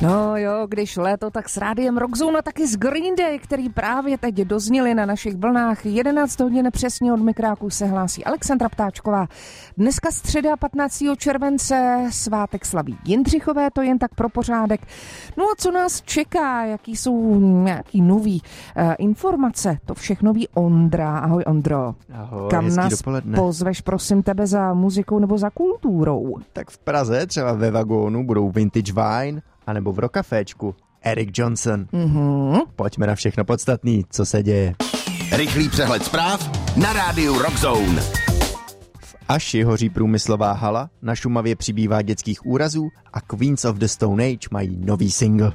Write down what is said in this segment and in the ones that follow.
No jo, když léto, tak s rádiem Rockzone a taky z Green Day, který právě teď dozněli na našich vlnách. 11 hodin přesně od mikráku se hlásí Alexandra Ptáčková. Dneska středa 15. července, svátek slaví Jindřichové, to jen tak pro pořádek. No a co nás čeká, jaký jsou nějaký nový informace, to všechno ví Ondra. Ahoj Ondro. Ahoj, kam nás dopoledne. Pozveš, prosím tebe, za muzikou nebo za kulturou? Tak v Praze třeba ve Vagónu budou Vintage Wine, anebo v Rokaféčku Eric Johnson. Pojďme na všechno podstatný, co se děje. Rychlý přehled zpráv na rádiu Rockzone. V Aši hoří průmyslová hala, na Šumavě přibývá dětských úrazů a Queens of the Stone Age mají nový single.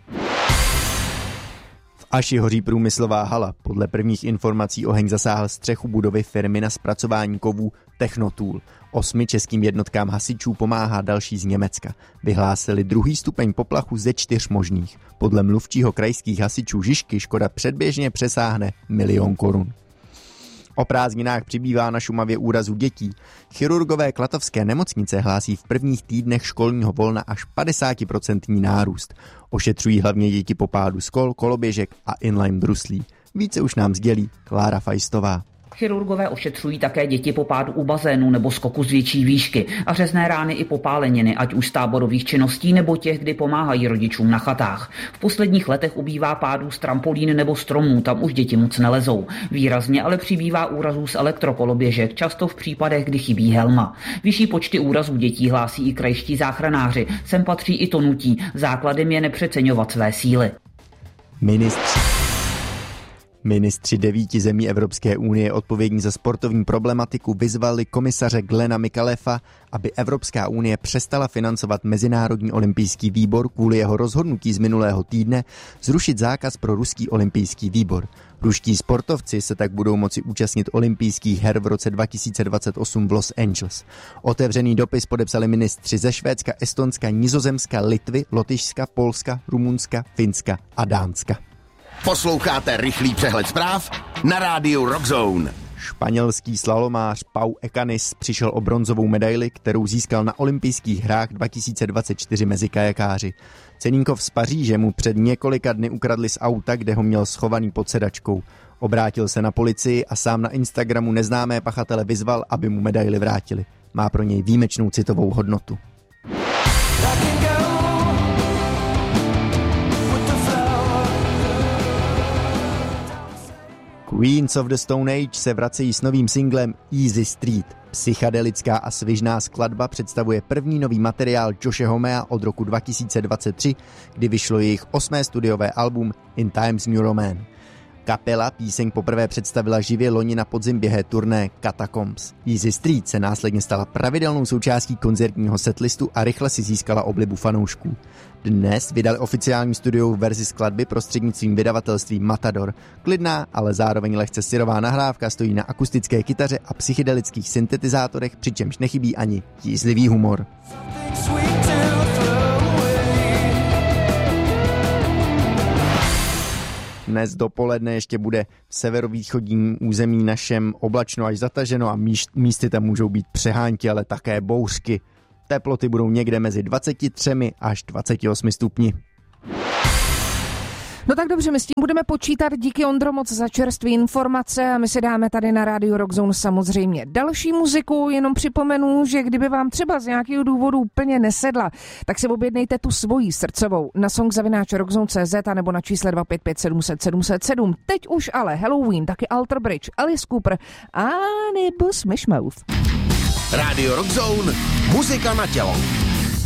V Aši hoří průmyslová hala. Podle prvních informací oheň zasáhl střechu budovy firmy na zpracování kovů Technotool. 8 českým jednotkám hasičů pomáhá další z Německa. Vyhlásili 2. stupeň poplachu ze 4 možných. Podle mluvčího krajských hasičů Žižky škoda předběžně přesáhne 1 000 000 korun. O prázdninách přibývá na Šumavě úrazů dětí. Chirurgové Klatovské nemocnice hlásí v prvních týdnech školního volna až 50% nárůst. Ošetřují hlavně děti po pádu z kol, koloběžek a inline bruslí. Více už nám sdělí Klára Fajstová. Chirurgové ošetřují také děti po pádu u bazénu nebo skoku z větší výšky a řezné rány i popáleniny, ať už z táborových činností nebo těch, kdy pomáhají rodičům na chatách. V posledních letech ubývá pádů z trampolín nebo stromů, tam už děti moc nelezou. Výrazně ale přibývá úrazů z elektrokoloběžek, často v případech, kdy chybí helma. Vyšší počty úrazů dětí hlásí i krajští záchranáři. Sem patří i tonutí. Základem je nepřeceňovat své síly. Ministři 9 zemí Evropské unie odpovědní za sportovní problematiku vyzvali komisaře Glena Mikalefa, aby Evropská unie přestala financovat Mezinárodní olympijský výbor kvůli jeho rozhodnutí z minulého týdne zrušit zákaz pro ruský olympijský výbor. Ruští sportovci se tak budou moci účastnit olympijských her v roce 2028 v Los Angeles. Otevřený dopis podepsali ministři ze Švédska, Estonska, Nizozemska, Litvy, Lotyšska, Polska, Rumunska, Finska a Dánska. Posloucháte rychlý přehled zpráv na rádiu Rockzone. Španělský slalomář Pau Ekanis přišel o bronzovou medaili, kterou získal na olympijských hrách 2024 mezi kajakáři. Ceníkov z Paříže mu před několika dny ukradli z auta, kde ho měl schovaný pod sedačkou. Obrátil se na policii a sám na Instagramu neznámé pachatele vyzval, aby mu medaili vrátili. Má pro něj výjimečnou citovou hodnotu. Queens of the Stone Age se vracejí s novým singlem Easy Street. Psychedelická a svižná skladba představuje první nový materiál Joshe Homea od roku 2023, kdy vyšlo jejich 8. studiové album In Times New Roman. Kapela píseň poprvé představila živě loni na podzim během turné Catacombs. Easy Street se následně stala pravidelnou součástí koncertního setlistu a rychle si získala oblibu fanoušků. Dnes vydali oficiální studiovou verzi skladby prostřednictvím vydavatelství Matador. Klidná, ale zároveň lehce syrová nahrávka stojí na akustické kytaře a psychedelických syntetizátorech, přičemž nechybí ani jízlivý humor. Dnes dopoledne ještě bude v severovýchodním území našem oblačno až zataženo a místy tam můžou být přehánky, ale také bouřky. Teploty budou někde mezi 23 až 28 stupni. No tak dobře, my s tím budeme počítat. Díky Ondro moc za čerstvé informace a my si dáme tady na rádiu Rockzone samozřejmě další muziku. Jenom připomenu, že kdyby vám třeba z nějakého důvodu úplně nesedla, tak si objednejte tu svoji srdcovou na song@rockzone.cz a nebo na čísle 255 700 707. Teď už ale Halloween, taky Alter Bridge, Alice Cooper a nebo Smash Mouth. Rádio Rockzone, muzika na tělo.